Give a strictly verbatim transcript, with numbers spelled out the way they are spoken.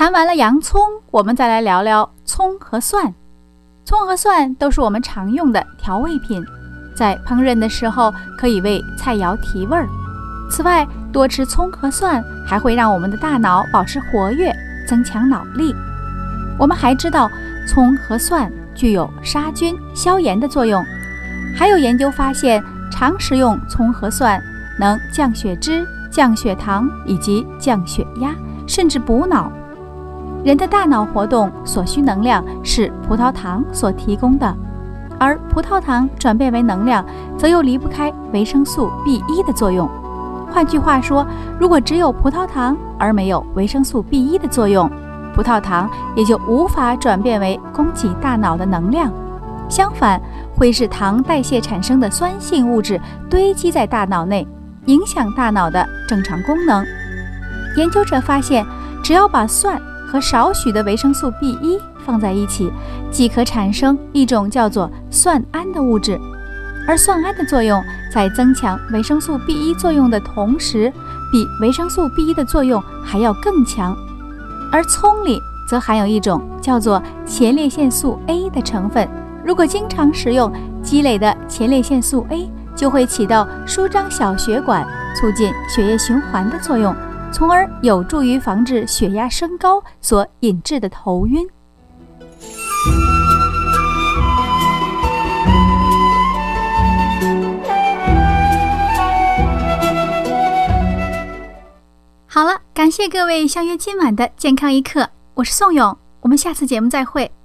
谈完了洋葱，我们再来聊聊葱和蒜。葱和蒜都是我们常用的调味品，在烹饪的时候可以为菜肴提味儿。此外，多吃葱和蒜还会让我们的大脑保持活跃，增强脑力。我们还知道，葱和蒜具有杀菌、消炎的作用。还有研究发现，常食用葱和蒜能降血脂、降血糖以及降血压，甚至补脑。人的大脑活动所需能量是葡萄糖所提供的，而葡萄糖转变为能量，则又离不开维生素 B 一 的作用。换句话说，如果只有葡萄糖而没有维生素 B 一 的作用，葡萄糖也就无法转变为供给大脑的能量。相反，会使糖代谢产生的酸性物质堆积在大脑内，影响大脑的正常功能。研究者发现，只要把蒜和少许的维生素 B 一 放在一起，即可产生一种叫做蒜胺的物质。而蒜胺的作用在增强维生素 B 一 作用的同时，比维生素 B 一 的作用还要更强。而葱里则含有一种叫做前列腺素 A 的成分，如果经常食用，积累的前列腺素 A 就会起到舒张小血管、促进血液循环的作用，从而有助于防治血压升高所引致的头晕。好了，感谢各位相约今晚的健康一刻，我是宋勇，我们下次节目再会。